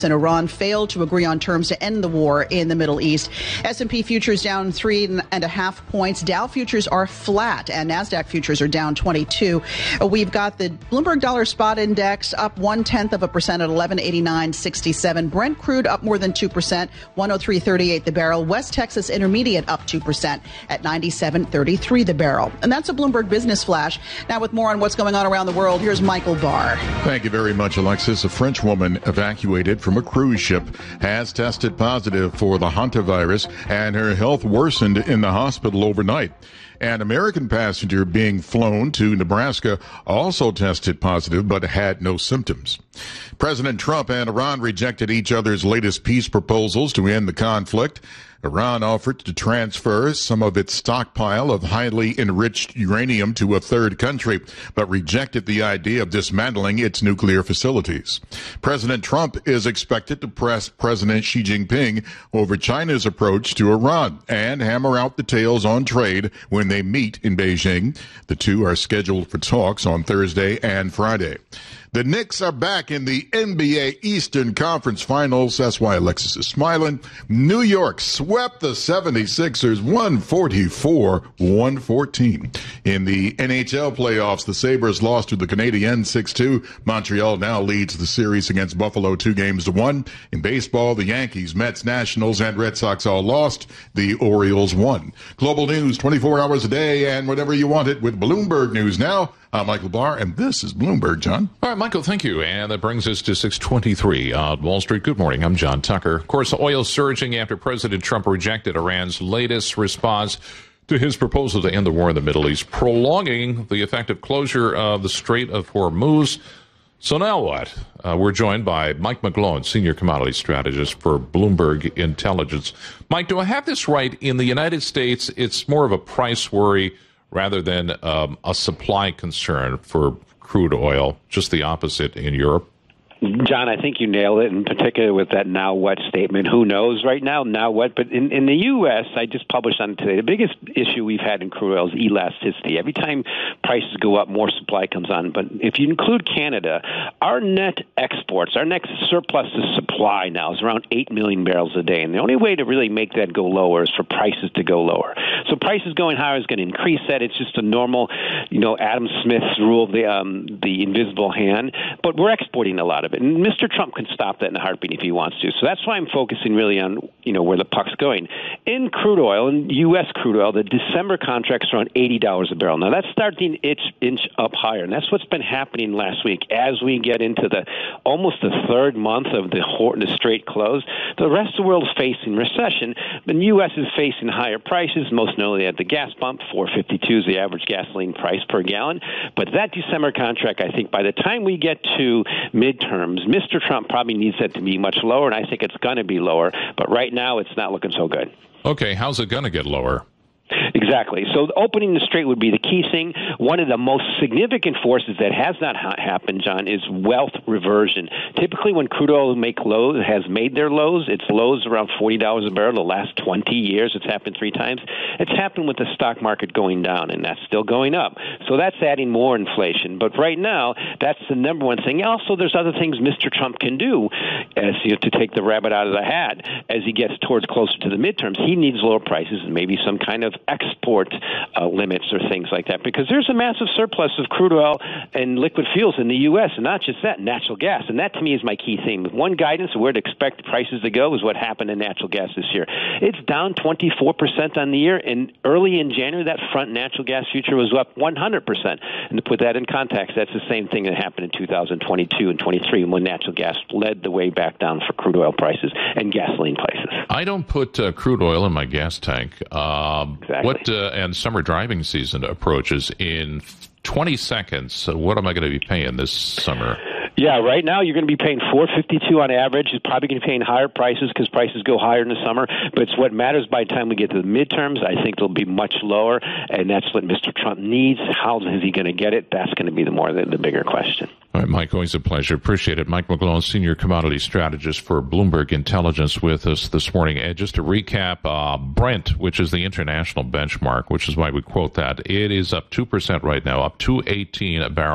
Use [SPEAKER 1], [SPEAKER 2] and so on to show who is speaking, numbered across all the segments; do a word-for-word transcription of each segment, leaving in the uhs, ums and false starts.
[SPEAKER 1] and Iran failed to agree on terms to end the war in the Middle East. S and P futures down three and a half points. Dow futures are flat, and NASDAQ futures are down twenty-two. We've got the Bloomberg Dollar Spot Index up one-tenth of a percent at eleven eighty-nine sixty-seven. Brent crude up more than two percent, one oh three thirty-eight the barrel. West Texas Intermediate up two percent at ninety-seven thirty-three the barrel. And that's a Bloomberg Business Flash. Now with more on what's going on around the world, here's Michael Barr.
[SPEAKER 2] Thank you very much, Alexis. A French woman evacuated from a cruise ship has tested positive for the hantavirus, and her health worsened in the hospital overnight. An American passenger being flown to Nebraska also tested positive but had no symptoms. President Trump and Iran rejected each other's latest peace proposals to end the conflict. Iran offered to transfer some of its stockpile of highly enriched uranium to a third country, but rejected the idea of dismantling its nuclear facilities. President Trump is expected to press President Xi Jinping over China's approach to Iran and hammer out details on trade when they meet in Beijing. The two are scheduled for talks on Thursday and Friday. The Knicks are back in the N B A Eastern Conference Finals. That's why Alexis is smiling. New York swept the seventy-sixers one forty-four one fourteen. In the N H L playoffs, the Sabres lost to the Canadiens six two. Montreal now leads the series against Buffalo two games to one. In baseball, the Yankees, Mets, Nationals, and Red Sox all lost. The Orioles won. Global news twenty-four hours a day and whenever you want it with Bloomberg News Now. I'm Michael Barr, and this is Bloomberg, John.
[SPEAKER 3] All right, Michael, thank you. And that brings us to six twenty-three on Wall Street. Good morning. I'm John Tucker. Of course, oil surging after President Trump rejected Iran's latest response to his proposal to end the war in the Middle East, prolonging the effective closure of the Strait of Hormuz. So now what? Uh, we're joined by Mike McGlone, Senior Commodity Strategist for Bloomberg Intelligence. Mike, do I have this right? In the United States, it's more of a price worry rather than um, a supply concern for crude oil, just the opposite in Europe?
[SPEAKER 4] John, I think you nailed it, in particular with that now what statement. Who knows right now, now what? But in, in the U S, I just published on it today, the biggest issue we've had in crude oil is elasticity. Every time prices go up, more supply comes on. But if you include Canada, our net exports, our net surplus to supply now is around eight million barrels a day. And the only way to really make that go lower is for prices to go lower. So prices going higher is going to increase that. It's just a normal, you know, Adam Smith's rule of the, um, the invisible hand. But we're exporting a lot of it. And Mister Trump can stop that in a heartbeat if he wants to. So that's why I'm focusing really on, you know, where the puck's going. In crude oil, in U S crude oil, the December contract's around eighty dollars a barrel. Now, that's starting to inch, inch up higher, and that's what's been happening last week. As we get into the almost the third month of the, the straight close, the rest of the world is facing recession. The U S is facing higher prices, most notably at the gas pump. four fifty-two is the average gasoline price per gallon. But that December contract, I think by the time we get to midterms, Mister Trump probably needs that to be much lower, and I think it's going to be lower. But right now, it's not looking so good.
[SPEAKER 3] Okay, how's it going to get lower?
[SPEAKER 4] Exactly. So opening the strait would be the key thing. One of the most significant forces that has not ha- happened, John, is wealth reversion. Typically, when crude oil make lows, has made their lows, its lows around forty dollars a barrel the last twenty years. It's happened three times. It's happened with the stock market going down, and that's still going up. So that's adding more inflation. But right now, that's the number one thing. Also, there's other things Mister Trump can do as you know, to take the rabbit out of the hat as he gets towards closer to the midterms. He needs lower prices and maybe some kind of export uh, limits or things like that, because there's a massive surplus of crude oil and liquid fuels in the U S, and not just that, natural gas. And that, to me, is my key theme. One guidance of where to expect prices to go is what happened in natural gas this year. It's down twenty-four percent on the year, and early in January, that front natural gas future was up one hundred percent. And to put that in context, that's the same thing that happened in two thousand twenty-two and twenty-three when natural gas led the way back down for crude oil prices and gasoline prices.
[SPEAKER 3] I don't put uh, crude oil in my gas tank. Um,
[SPEAKER 4] exactly.
[SPEAKER 3] What uh, and summer driving season approaches in twenty seconds. So what am I going to be paying this summer?
[SPEAKER 4] Yeah, right now you're going to be paying four fifty-two on average. You're probably going to be paying higher prices because prices go higher in the summer. But it's what matters by the time we get to the midterms. I think they'll be much lower, and that's what Mister Trump needs. How is he going to get it? That's going to be the more the, the bigger question.
[SPEAKER 3] All right, Mike, always a pleasure. Appreciate it. Mike McGlone, Senior Commodity Strategist for Bloomberg Intelligence, with us this morning. And just to recap, uh, Brent, which is the international benchmark, which is why we quote that, it is up two percent right now, up two eighteen a barrel.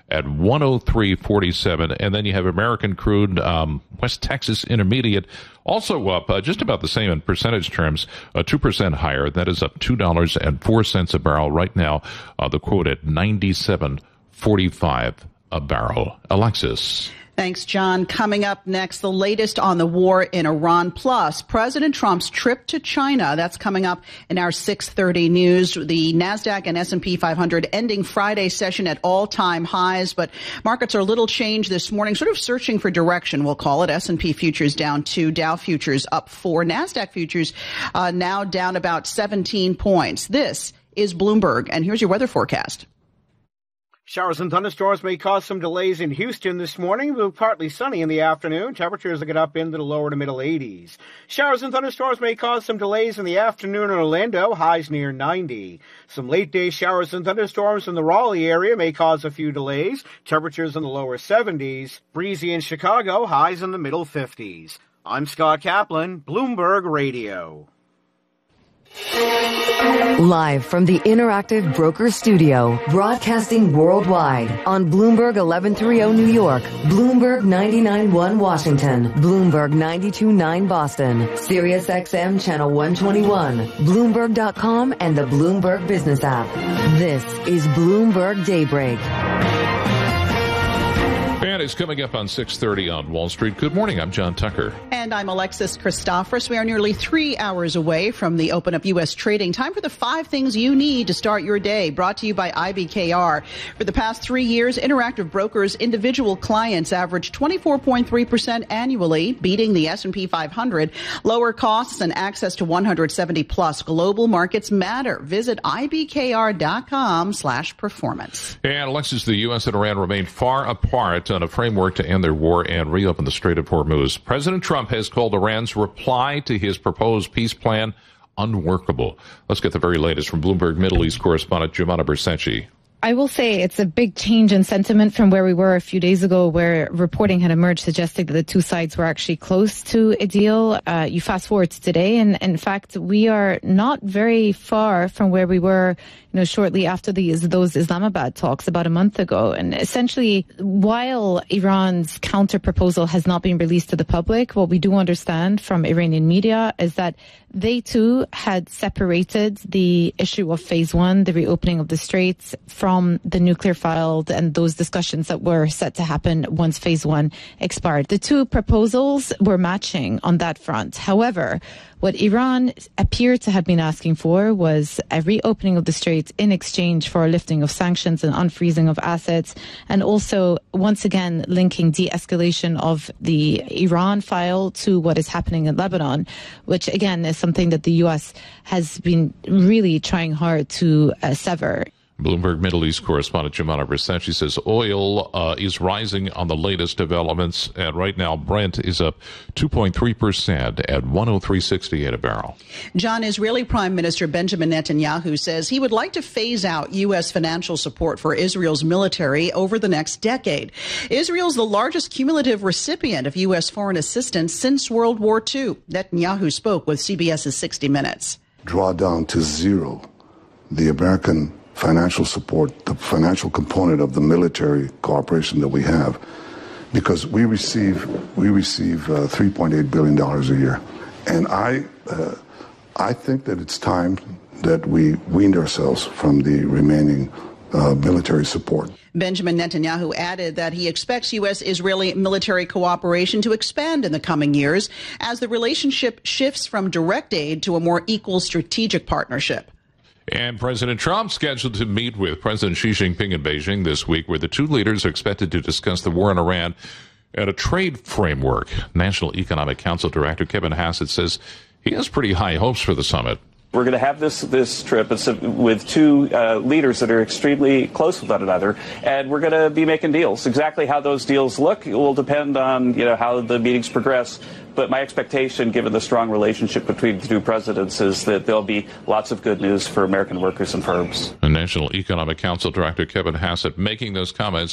[SPEAKER 3] at one oh three forty-seven. And then you have American crude, um, West Texas Intermediate, also up uh, just about the same in percentage terms, uh, two percent higher. That is up two dollars and four cents a barrel right now. Uh, the quote at ninety-seven forty-five a barrel. Alexis.
[SPEAKER 1] Thanks, John. Coming up next, the latest on the war in Iran, plus President Trump's trip to China. That's coming up in our six thirty news. The NASDAQ and S and P five hundred ending Friday session at all-time highs, but markets are a little changed this morning, sort of searching for direction, we'll call it. S and P futures down two, Dow futures up four, NASDAQ futures uh, now down about seventeen points. This is Bloomberg, and here's your weather forecast.
[SPEAKER 5] Showers and thunderstorms may cause some delays in Houston this morning, but partly sunny in the afternoon. Temperatures will get up into the lower to middle eighties. Showers and thunderstorms may cause some delays in the afternoon in Orlando, highs near ninety. Some late-day showers and thunderstorms in the Raleigh area may cause a few delays. Temperatures in the lower seventies. Breezy in Chicago, highs in the middle fifties. I'm Scott Kaplan, Bloomberg Radio.
[SPEAKER 6] Live from the Interactive Broker Studio, broadcasting worldwide on Bloomberg eleven thirty New York, Bloomberg ninety-nine point one Washington, Bloomberg ninety-two point nine Boston, Sirius X M Channel one twenty-one, Bloomberg dot com, and the Bloomberg Business app. This is Bloomberg Daybreak.
[SPEAKER 3] And it's coming up on six thirty on Wall Street. Good morning. I'm John Tucker.
[SPEAKER 1] And I'm Alexis Christophorus. We are nearly three hours away from the open up U S trading. Time for the five things you need to start your day. Brought to you by I B K R. For the past three years, Interactive Brokers' individual clients averaged twenty-four point three percent annually, beating the S and P five hundred. Lower costs and access to one hundred seventy plus global markets matter. Visit I B K R dot com slash performance.
[SPEAKER 3] And Alexis, the U S and Iran remain far apart on a framework to end their war and reopen the Strait of Hormuz. President Trump has called Iran's reply to his proposed peace plan unworkable. Let's get the very latest from Bloomberg Middle East correspondent Giovanna Bersenci.
[SPEAKER 7] I will say it's a big change in sentiment from where we were a few days ago, where reporting had emerged suggesting that the two sides were actually close to a deal. Uh, you fast forward to today, and in fact, we are not very far from where we were, you know, shortly after these those Islamabad talks about a month ago. And essentially, while Iran's counter proposal has not been released to the public, what we do understand from Iranian media is that they too had separated the issue of phase one, the reopening of the straits, from the nuclear file and those discussions that were set to happen once phase one expired. The two proposals were matching on that front. However, what Iran appeared to have been asking for was a reopening of the straits in exchange for a lifting of sanctions and unfreezing of assets, and also, once again, linking de-escalation of the Iran file to what is happening in Lebanon, which, again, is something that the U S has been really trying hard to uh, sever.
[SPEAKER 3] Bloomberg Middle East correspondent Giovanna Bersenci says oil uh, is rising on the latest developments, and right now Brent is up two point three percent at one oh three sixty-eight a barrel.
[SPEAKER 1] John, Israeli Prime Minister Benjamin Netanyahu says he would like to phase out U S financial support for Israel's military over the next decade. Israel's the largest cumulative recipient of U S foreign assistance since World War Two. Netanyahu spoke with CBS's sixty minutes.
[SPEAKER 8] Draw down to zero the American financial support, the financial component of the military cooperation that we have, because we receive we receive uh, three point eight billion dollars a year, and I uh, I think that it's time that we weaned ourselves from the remaining uh, military support.
[SPEAKER 1] Benjamin Netanyahu added that he expects U S-Israeli military cooperation to expand in the coming years as the relationship shifts from direct aid to a more equal strategic partnership.
[SPEAKER 3] And President Trump scheduled to meet with President Xi Jinping in Beijing this week, where the two leaders are expected to discuss the war in Iran and a trade framework. National Economic Council Director Kevin Hassett says he has pretty high hopes for the summit.
[SPEAKER 9] We're going to have this this trip it's a, with two uh, leaders that are extremely close with one another, and we're going to be making deals. Exactly how those deals look will depend on, you know, how the meetings progress. But my expectation, given the strong relationship between the two presidents, is that there'll be lots of good news for American workers and firms.
[SPEAKER 3] The National Economic Council Director Kevin Hassett making those comments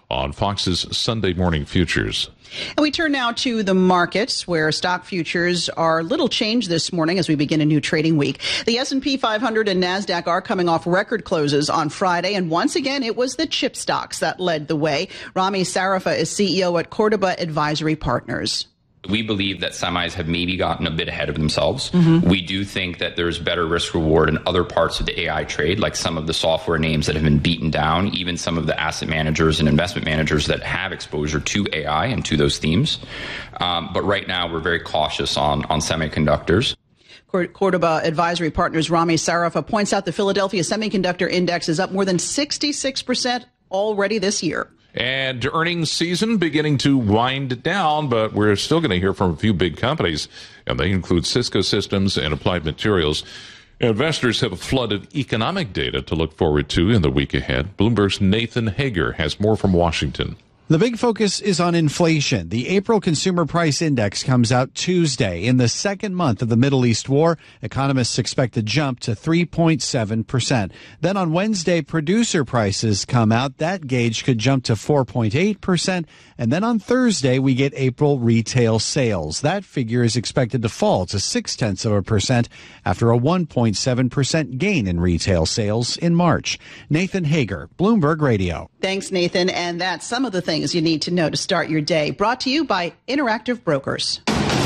[SPEAKER 3] on Fox's Sunday Morning Futures.
[SPEAKER 1] And we turn now to the markets, where stock futures are little changed this morning as we begin a new trading week. The S and P five hundred and NASDAQ are coming off record closes on Friday, and once again, it was the chip stocks that led the way. Rami Sarafa is C E O at Cordoba Advisory Partners.
[SPEAKER 10] We believe that semis have maybe gotten a bit ahead of themselves. Mm-hmm. We do think that there's better risk reward in other parts of the A I trade, like some of the software names that have been beaten down, even some of the asset managers and investment managers that have exposure to A I and to those themes. Um, but right now, we're very cautious on, on semiconductors.
[SPEAKER 1] Cordoba Advisory Partners' Rami Sarafa points out the Philadelphia Semiconductor Index is up more than sixty-six percent already this year.
[SPEAKER 3] And earnings season beginning to wind down, but we're still going to hear from a few big companies, and they include Cisco Systems and Applied Materials. Investors have a flood of economic data to look forward to in the week ahead. Bloomberg's Nathan Hager has more from Washington.
[SPEAKER 11] The big focus is on inflation. The April Consumer Price Index comes out Tuesday. In the second month of the Middle East war, economists expect a jump to three point seven percent. Then on Wednesday, producer prices come out. That gauge could jump to four point eight percent. And then on Thursday, we get April retail sales. That figure is expected to fall to six tenths of a percent after a one point seven percent gain in retail sales in March. Nathan Hager, Bloomberg Radio.
[SPEAKER 1] Thanks, Nathan. And that's some of the things you need to know to start your day. Brought to you by Interactive Brokers.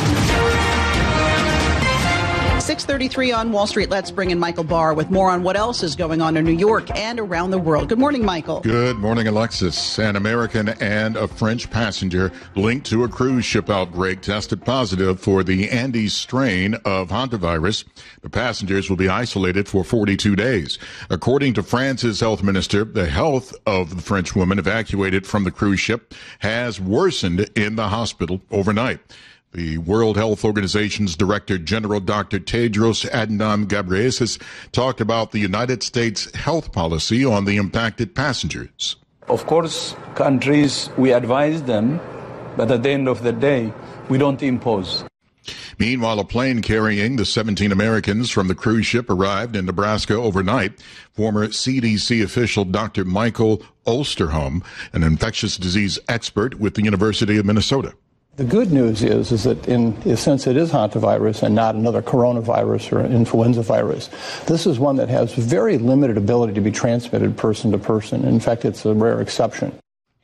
[SPEAKER 1] six thirty-three on Wall Street. Let's bring in Michael Barr with more on what else is going on in New York and around the world. Good morning, Michael.
[SPEAKER 2] Good morning, Alexis. An American and a French passenger linked to a cruise ship outbreak tested positive for the Andes strain of hantavirus. The passengers will be isolated for forty-two days. According to France's health minister, the health of the French woman evacuated from the cruise ship has worsened in the hospital overnight. The World Health Organization's Director General, Doctor Tedros Adhanom Ghebreyesus, talked about the United States health policy on the impacted passengers.
[SPEAKER 12] Of course, countries, we advise them, but at the end of the day, we don't impose.
[SPEAKER 2] Meanwhile, a plane carrying the seventeen Americans from the cruise ship arrived in Nebraska overnight. Former C D C official Doctor Michael Osterholm, an infectious disease expert with the University of Minnesota.
[SPEAKER 12] The good news is, is that in a sense it is hantavirus and not another coronavirus or an influenza virus. This is one that has very limited ability to be transmitted person to person. In fact, it's a rare exception.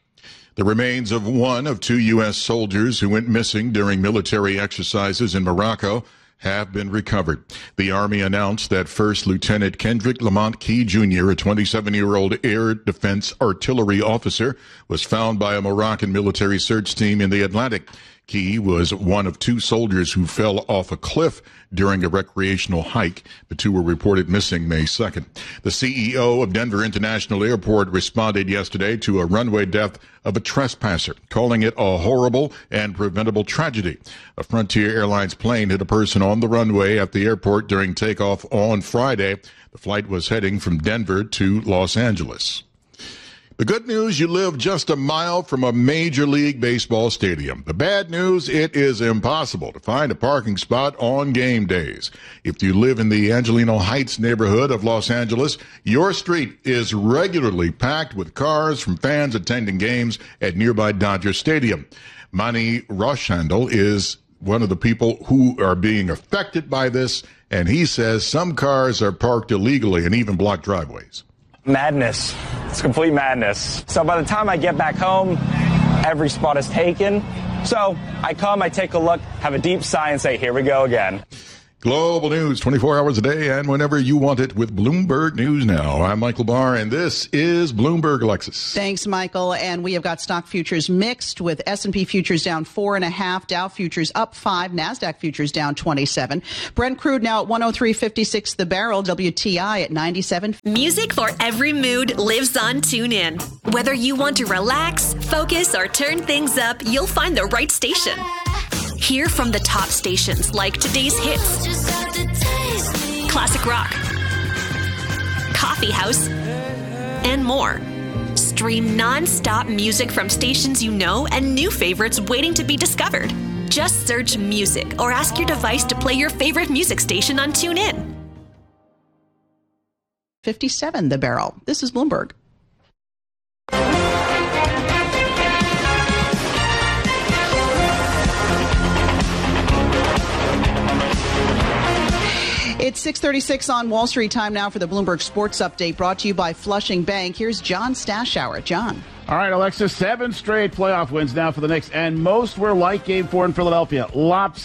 [SPEAKER 2] The remains of one of two U S soldiers who went missing during military exercises in Morocco have been recovered. The Army announced that First Lieutenant Kendrick Lamont Key Junior, a twenty-seven-year-old air defense artillery officer, was found by a Moroccan military search team in the Atlantic. Key was one of two soldiers who fell off a cliff during a recreational hike. The two were reported missing May second. The C E O of Denver International Airport responded yesterday to a runway death of a trespasser, calling it a horrible and preventable tragedy. A Frontier Airlines plane hit a person on the runway at the airport during takeoff on Friday. The flight was heading from Denver to Los Angeles. The good news, you live just a mile from a Major League Baseball stadium. The bad news, it is impossible to find a parking spot on game days. If you live in the Angelino Heights neighborhood of Los Angeles, your street is regularly packed with cars from fans attending games at nearby Dodger Stadium. Manny Rochandel is one of the people who are being affected by this, and he says some cars are parked illegally and even block driveways.
[SPEAKER 13] Madness. It's complete madness. So by the time I get back home, every spot is taken. So I come, I take a look, have a deep sigh and say, here we go again.
[SPEAKER 2] Global news twenty-four hours a day and whenever you want it with Bloomberg News Now. I'm Michael Barr, and this is Bloomberg, Alexis.
[SPEAKER 1] Thanks, Michael. And we have got stock futures mixed, with S and P futures down four and a half, Dow futures up five, NASDAQ futures down twenty-seven. Brent crude now at one oh three fifty-six the barrel, W T I at ninety-seven.
[SPEAKER 14] Music for every mood lives on TuneIn. Whether you want to relax, focus, or turn things up, you'll find the right station. Hear from the top stations like today's hits, classic rock, coffee house, and more. Stream non-stop music from stations you know and new favorites waiting to be discovered. Just search music or ask your device to play your favorite music station on TuneIn.
[SPEAKER 1] fifty-seven the barrel. This is Bloomberg. six thirty-six on Wall Street. Time now for the Bloomberg Sports Update, brought to you by Flushing Bank. Here's John Stashower. John.
[SPEAKER 15] All right, Alexa, seven straight playoff wins now for the Knicks, and most were like Game four in Philadelphia. Lops